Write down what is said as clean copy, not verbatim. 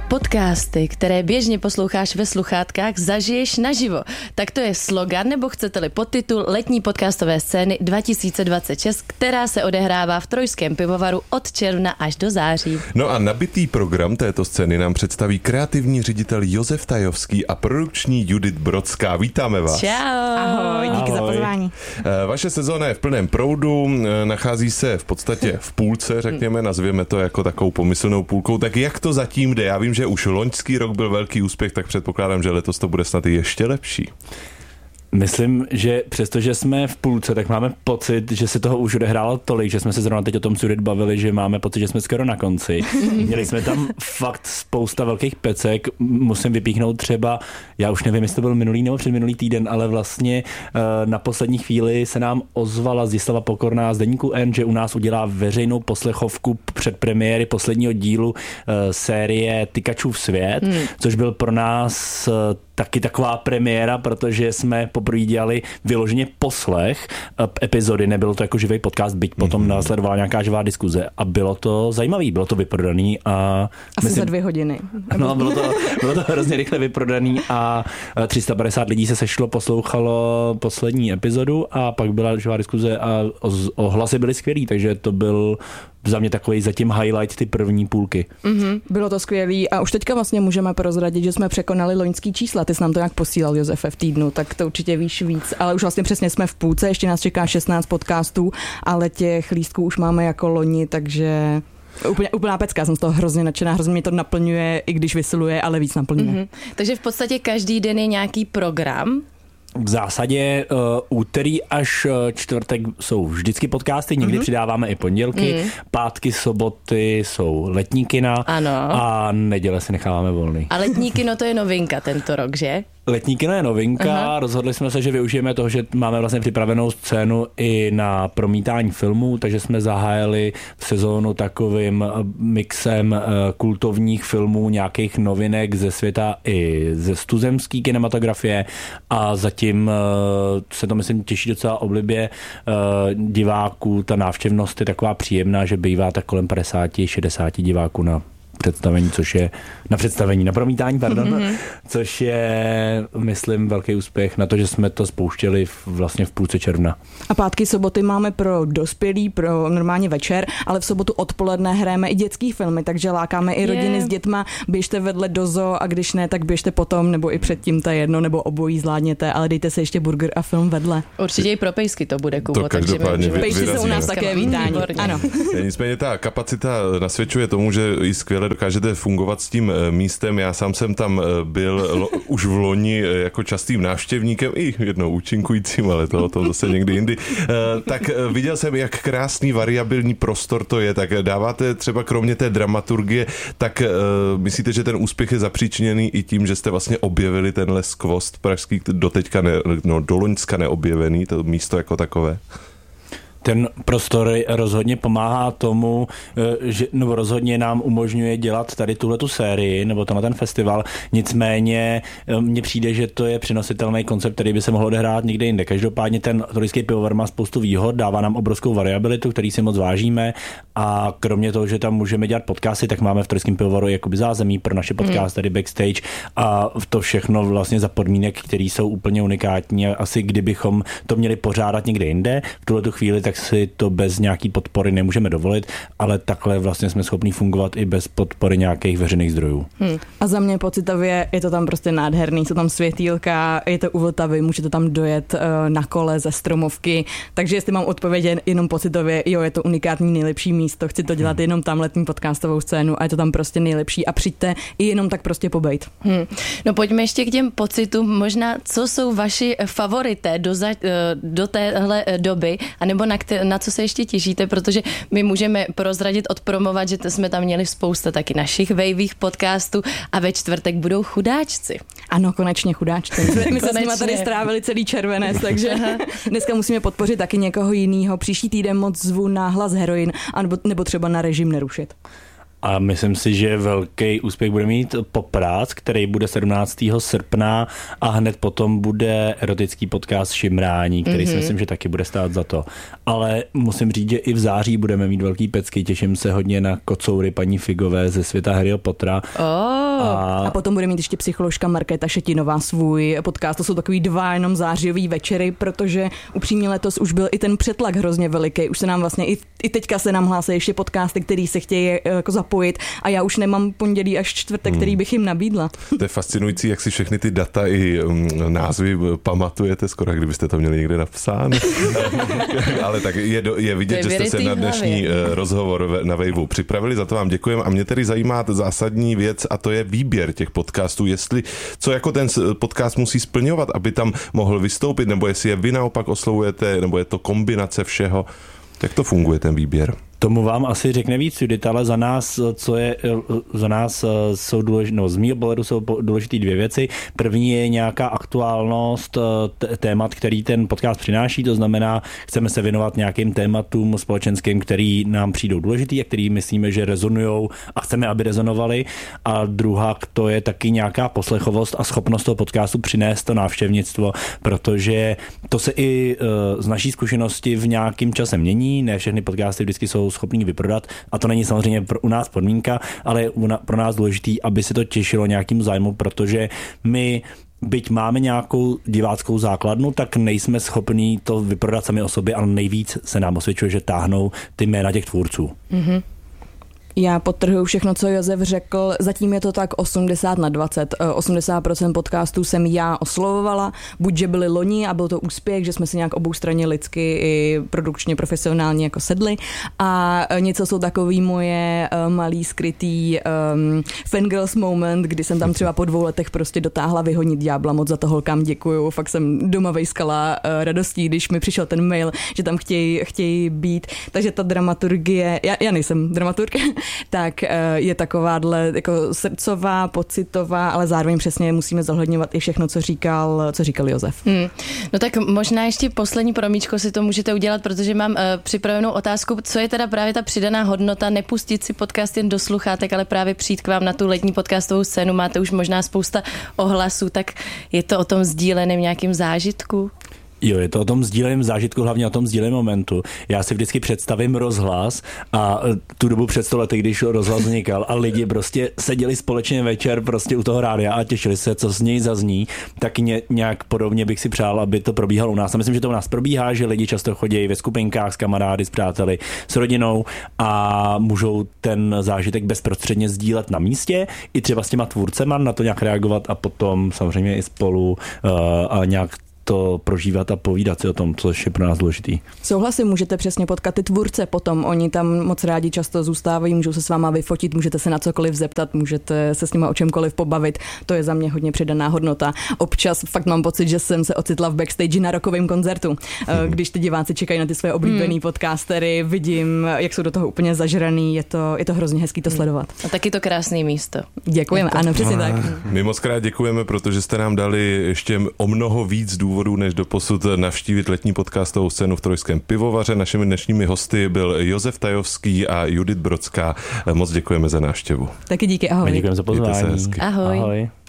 Podcasty, které běžně posloucháš ve sluchátkách, zažiješ naživo. Tak to je slogan, nebo chcete-li podtitul letní podcastové scény 2026, která se odehrává v Trojském pivovaru od června až do září. No a nabitý program této scény nám představí kreativní ředitel Josef Tajovský a produkční Judith Brodská. Vítáme vás. Čau. Ahoj, díky za pozvání. Vaše sezóna je v plném proudu, nachází se v podstatě v půlce, řekněme, nazvěme to jako takovou pomyslnou půlkou. Tak jak to zatím jde? Já vím, že už loňský rok byl velký úspěch, tak předpokládám, že letos to bude snad i ještě lepší. Myslím, že přestože jsme v půlce, tak máme pocit, že se toho už odehrálo tolik, že jsme se zrovna teď o tom Judith bavili, že máme pocit, že jsme skoro na konci. Měli jsme tam fakt spousta velkých pecek, musím vypíchnout třeba, já už nevím, jestli to byl minulý nebo předminulý týden, ale vlastně na poslední chvíli se nám ozvala Zdislava Pokorná z Deníku N, že u nás udělá veřejnou poslechovku před premiéry posledního dílu série Tykačův svět, což byl pro nás taky taková premiéra, protože jsme poprvé dělali vyloženě poslech epizody, nebylo to jako živý podcast, byť potom následovala nějaká živá diskuze a bylo to zajímavý, bylo to vyprodaný a... Asi za 2 hodiny. No, bylo to hrozně rychle vyprodaný a 350 lidí se sešlo, poslouchalo poslední epizodu a pak byla živá diskuze a ohlasy byly skvělý, takže to byl za mě takový zatím highlight ty první půlky. Bylo to skvělý a už teďka vlastně můžeme prozradit, že jsme překonali loňský čísla. Ty jsi nám to nějak posílal, Josefe, v týdnu, tak to určitě víš víc. Ale už vlastně přesně jsme v půlce, ještě nás čeká 16 podcastů, ale těch lístků už máme jako loni, takže... Úplná pecka, jsem z toho hrozně nadšená, hrozně mě to naplňuje, i když vysiluje, ale víc naplňuje. Takže v podstatě každý den je nějaký program. V zásadě úterý až čtvrtek jsou vždycky podcasty, někdy přidáváme i pondělky, pátky, soboty jsou letní kina. Ano. A neděle si necháváme volný. A letní kino to je novinka tento rok, že? Letní kino je novinka, rozhodli jsme se, že využijeme toho, že máme vlastně připravenou scénu i na promítání filmů, takže jsme zahájili sezónu takovým mixem kultovních filmů, nějakých novinek ze světa i ze tuzemské kinematografie a zatím se to myslím těší docela oblibě diváků, ta návštěvnost je taková příjemná, že bývá tak kolem 50-60 diváků na promítání, což je, myslím, velký úspěch na to, že jsme to spouštěli vlastně v půlce června. A pátky, soboty máme pro dospělí, pro normálně večer, ale v sobotu odpoledne hrajeme i dětský filmy, takže lákáme i rodiny s dětma, běžte vedle do zoo a když ne, tak běžte potom, nebo i předtím ta jedno, nebo obojí zvládněte, ale dejte se ještě burger a film vedle. Určitě i pro pejsky to bude, Kubo, takže pejsci jsou u nás také vítání. Ano. Nicméně ta kapacita nasvědčuje tomu, že i skvěle dokážete fungovat s tím místem. Já sám jsem tam byl už v loni jako častým návštěvníkem i jednou účinkujícím, ale to zase někdy jindy. Tak viděl jsem, jak krásný variabilní prostor to je. Tak dáváte třeba kromě té dramaturgie, tak myslíte, že ten úspěch je zapříčiněný i tím, že jste vlastně objevili tenhle skvost pražský do loňska neobjevený, to místo jako takové? Ten prostor rozhodně pomáhá tomu, že rozhodně nám umožňuje dělat tady tuhletu sérii nebo ten festival. Nicméně mně přijde, že to je přenositelný koncept, který by se mohl odehrát někde jinde. Každopádně ten Trojský pivovar má spoustu výhod, dává nám obrovskou variabilitu, který si moc vážíme a kromě toho, že tam můžeme dělat podcasty, tak máme v Trojském pivovaru jakoby zázemí pro naše podcasty, tady backstage a to všechno vlastně za podmínek, které jsou úplně unikátní. Asi kdybychom to měli pořádat někde jinde, v tuhletu chvíli tak si to bez nějaký podpory nemůžeme dovolit, ale takhle vlastně jsme schopní fungovat i bez podpory nějakých veřejných zdrojů. A za mě pocitově je to tam prostě nádherný, jsou tam světýlka, je to u Vltavy, můžete tam dojet na kole ze stromovky, takže jestli mám odpovědět jenom pocitově, jo, je to unikátní nejlepší místo, chci to dělat jenom tam letní podcastovou scénu a je to tam prostě nejlepší a přijďte i jenom tak prostě pobejt. No pojďme ještě k těm pocitům, možná co jsou vaši favorité do téhle doby, anebo na co se ještě těšíte, protože my můžeme prozradit, odpromovat, že jsme tam měli spousta taky našich vejvých podcastů a ve čtvrtek budou chudáčci. Ano, konečně chudáčci. My se s nimi tady strávili celý červenec, takže dneska musíme podpořit taky někoho jiného. Příští týden moc zvu na Hlas heroin, nebo třeba na Režim nerušit. A myslím si, že velký úspěch bude mít Poprác, který bude 17. srpna a hned potom bude erotický podcast Šimrání, který si myslím, že taky bude stát za to. Ale musím říct, že i v září budeme mít velký pecky, těším se hodně na kocoury paní Figové ze světa Harryho Pottera. A potom bude mít ještě psycholožka Markéta Šetinová svůj podcast. To jsou takový 2 jenom zářijový večery, protože upřímně letos už byl i ten přetlak hrozně veliký. Už se nám vlastně i teďka se nám hlásí ještě podcasty, který se chtějí jako zapojit a já už nemám pondělí až čtvrtek, který bych jim nabídla. To je fascinující, jak si všechny ty data i názvy pamatujete, skoro jak kdybyste to měli někde napsáno. Ale tak je vidět, že jste se na dnešní rozhovor na Waveu připravili, za to vám děkujeme a mě tedy zajímá zásadní věc a to je výběr těch podcastů, co jako ten podcast musí splňovat, aby tam mohl vystoupit, nebo jestli je vy naopak oslovujete, nebo je to kombinace všeho. Jak to funguje ten výběr? Tomu vám asi řekne víc Judith, ale za nás jsou důležité, z mého pohledu jsou důležité 2 věci. První je nějaká aktuálnost témat, který ten podcast přináší, to znamená, chceme se věnovat nějakým tématům společenským, který nám přijdou důležitý a který myslíme, že rezonujou a chceme, aby rezonovali. A druhá, to je taky nějaká poslechovost a schopnost toho podcastu přinést to návštěvnictvo, protože to se i z naší zkušenosti v nějakým čase mění, ne všechny podcasty vždycky jsou schopný vyprodat a to není samozřejmě u nás podmínka, ale je pro nás důležitý, aby se to těšilo nějakým zájmu, protože my byť máme nějakou diváckou základnu, tak nejsme schopní to vyprodat sami o sobě, ale nejvíc se nám osvědčuje, že táhnou ty jména těch tvůrců. Mm-hmm. Já podtrhuji všechno, co Josef řekl. Zatím je to tak 80/20. 80% podcastů jsem já oslovovala, buď že byli loni a byl to úspěch, že jsme si nějak oboustranně lidsky i produkčně, profesionálně jako sedli. A něco jsou takový moje malý skrytý fangirls moment, kdy jsem tam třeba po 2 letech prostě dotáhla Vyhonit ďábla. Moc za to holkám děkuju. Fakt jsem doma vejskala radostí, když mi přišel ten mail, že tam chtějí být. Takže ta dramaturgie, já nejsem dramaturg, tak je takováhle jako srdcová, pocitová, ale zároveň přesně musíme zohledňovat i všechno, co říkal Josef. No tak možná ještě poslední promíčko si to můžete udělat, protože mám připravenou otázku, co je teda právě ta přidaná hodnota, nepustit si podcast jen do sluchátek, ale právě přijít k vám na tu letní podcastovou scénu, máte už možná spousta ohlasů, tak je to o tom sdíleném nějakým zážitku? Jo, je to o tom sdíleném zážitku, hlavně o tom sdíleném momentu. Já si vždycky představím rozhlas a tu dobu před 100 lety, když rozhlas vznikal a lidi prostě seděli společně večer prostě u toho rádia a těšili se, co z něj zazní, tak nějak podobně bych si přál, aby to probíhalo u nás. A myslím, že to u nás probíhá, že lidi často chodí ve skupinkách s kamarády, s přáteli, s rodinou a můžou ten zážitek bezprostředně sdílet na místě, i třeba s těma tvůrcema na to nějak reagovat a potom samozřejmě i spolu a nějak to prožívat a povídat si o tom, což je pro nás důležitý. Souhlasím, můžete přesně potkat ty tvůrce potom, oni tam moc rádi často zůstávají, můžou se s váma vyfotit, můžete se na cokoliv zeptat, můžete se s nima o čemkoliv pobavit, to je za mě hodně přidaná hodnota. Občas fakt mám pocit, že jsem se ocitla v backstage na rockovém koncertu, když ty diváci čekají na ty své oblíbený podcastery, vidím, jak jsou do toho úplně zažraný, je to hrozně hezký to sledovat. A taky to krásné místo. Děkujeme, ano, přesně tak. My moc krát děkujeme, protože jste nám dali ještě o mnoho víc důvodů, než doposud navštívit letní podcastovou scénu v Trojském pivovaře. Našimi dnešními hosty byl Josef Tajovský a Judith Brodská. Moc děkujeme za návštěvu. Taky díky, ahoj. My děkujeme za pozvání. Ahoj. Ahoj.